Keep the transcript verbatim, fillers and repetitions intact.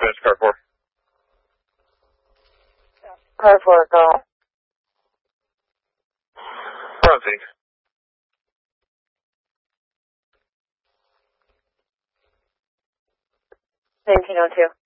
Dispatch, car four. Car four, go. Proceed. nineteen oh two.